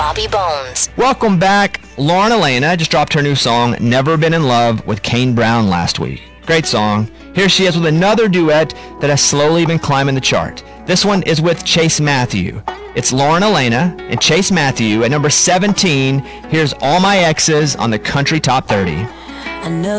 Bobby Bones. Welcome back. Lauren Elena just dropped her new song, Never Been in Love, with Kane Brown last week. Great song. Here she is with another duet that has slowly been climbing the chart. This one is with Chase Matthew. It's Lauren Elena and Chase Matthew at number 17. Here's All My Exes on the Country Top 30. I know